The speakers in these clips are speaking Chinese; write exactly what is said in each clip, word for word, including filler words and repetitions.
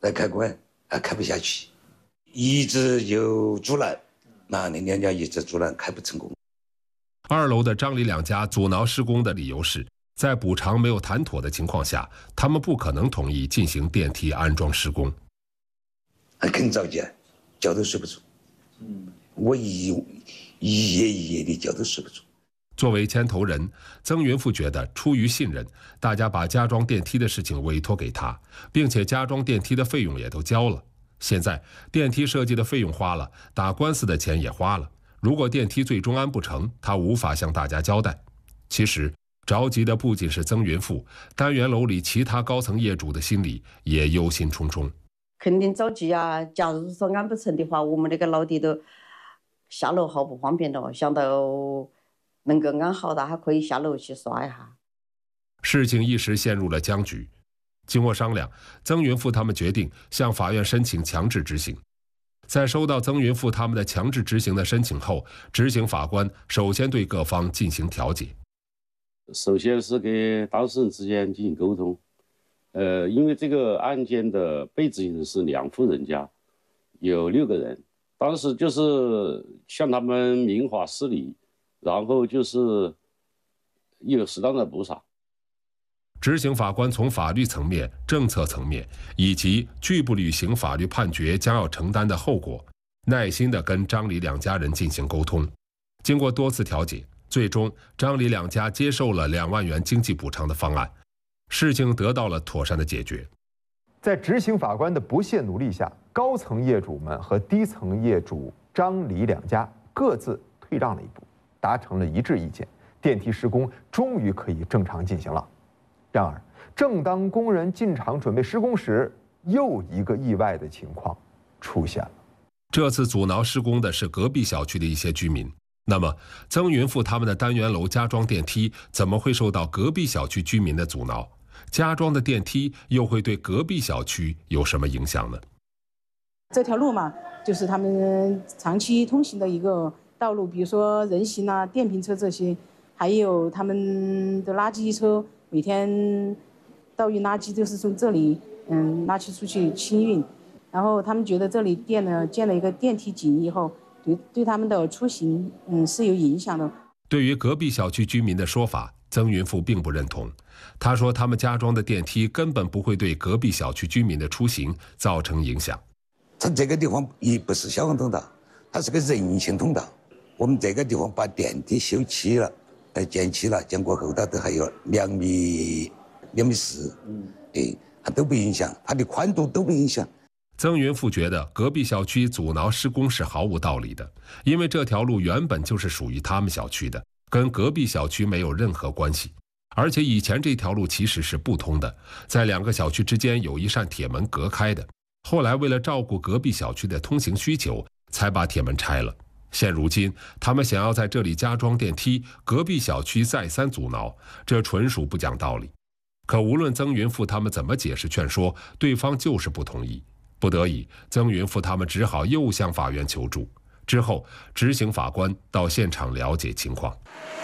来开关，还开不下去，一直就阻拦，那那两家一直阻拦，开不成功。 二楼的张李两家阻挠施工的理由是，在补偿没有谈妥的情况下，他们不可能同意进行电梯安装施工。 还肯着急，觉都睡不住。嗯，我一一夜一夜的觉都睡不住。 作为牵头人，曾云富觉得出于信任，大家把加装电梯的事情委托给他，并且加装电梯的费用也都交了。现在电梯设计的费用花了，打官司的钱也花了。如果电梯最终安不成，他无法向大家交代。其实着急的不仅是曾云富，单元楼里其他高层业主的心里也忧心忡忡。 肯定着急啊！假如说安不成的话，我们那个老弟都下楼好不方便了。想到能够安好的，还可以下楼去刷一下。 事情一时陷入了僵局。经过商量，曾云富他们决定向法院申请强制执行。在收到曾云富他们的强制执行的申请后，执行法官首先对各方进行调解。 首先是跟当事人之间进行沟通。呃，因为这个案件的被执行人是两户人家，有六个人，当时就是向他们明法施理，然后就是有适当的补偿。 执行法官从法律层面、政策层面以及拒不履行法律判决将要承担的后果，耐心地跟张李两家人进行沟通。经过多次调解，最终张李两家接受了两万元经济补偿的方案，事情得到了妥善的解决。 在执行法官的不懈努力下，高层业主们和低层业主张李两家各自退让了一步，达成了一致意见，电梯施工终于可以正常进行了。然而，正当工人进场准备施工时，又一个意外的情况出现了。 这次阻挠施工的是隔壁小区的一些居民。那么，曾云富他们的单元楼加装电梯怎么会受到隔壁小区居民的阻挠？加装的电梯又会对隔壁小区有什么影响呢？ 这条路嘛，就是他们长期通行的一个道路，比如说人行啊、电瓶车这些，还有他们的垃圾车，每天倒运垃圾都是从这里嗯垃圾出去清运。然后他们觉得这里建了建了一个电梯井以后，对对他们的出行嗯是有影响的。 对于隔壁小区居民的说法，曾云富并不认同。他说他们加装的电梯根本不会对隔壁小区居民的出行造成影响。 它这个地方也不是消防通道，它是个人行通道。我们这个地方把电梯修起了，呃，建起了，建过后它都还有两米两米四，嗯，哎，它都不影响，它的宽度都不影响。 曾云富觉得隔壁小区阻挠施工是毫无道理的，因为这条路原本就是属于他们小区的，跟隔壁小区没有任何关系。而且以前这条路其实是不通的，在两个小区之间有一扇铁门隔开的。后来为了照顾隔壁小区的通行需求，才把铁门拆了。现如今他们想要在这里加装电梯，隔壁小区再三阻挠，这纯属不讲道理。可无论曾云富他们怎么解释劝说，对方就是不同意。不得已，曾云富他们只好又向法院求助。之后，执行法官到现场了解情况。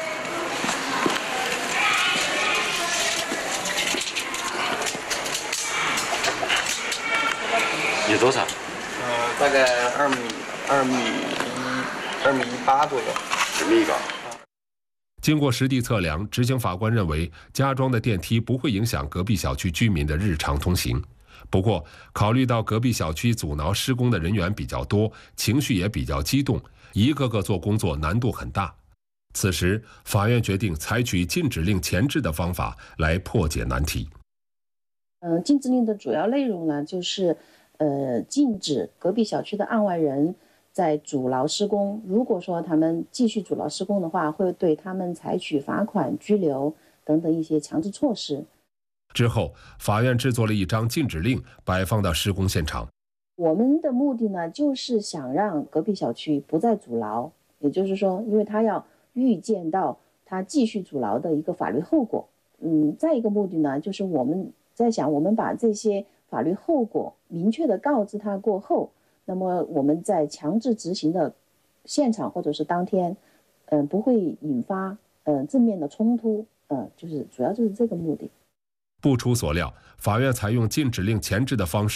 有多少？ 呃，大概二米二米一二米一八左右。 二米一八。 经过实地测量，执行法官认为加装的电梯不会影响隔壁小区居民的日常通行。不过，考虑到隔壁小区阻挠施工的人员比较多，情绪也比较激动，一个个做工作难度很大。此时，法院决定采取禁止令前置的方法来破解难题。 嗯，禁止令的主要内容呢，就是呃，禁止隔壁小区的案外人在阻挠施工。如果说他们继续阻挠施工的话，会对他们采取罚款、拘留等等一些强制措施。 之后，法院制作了一张禁止令，摆放到施工现场。 我们的目的呢，就是想让隔壁小区不再阻挠，也就是说，因为他要预见到他继续阻挠的一个法律后果。嗯，再一个目的呢，就是我们在想，我们把这些法律后果明确的告知他过后，那么我们在强制执行的现场或者是当天，嗯、呃，不会引发嗯、呃、正面的冲突，嗯、呃，就是主要就是这个目的。 不出所料，法院采用禁止令前置的方式。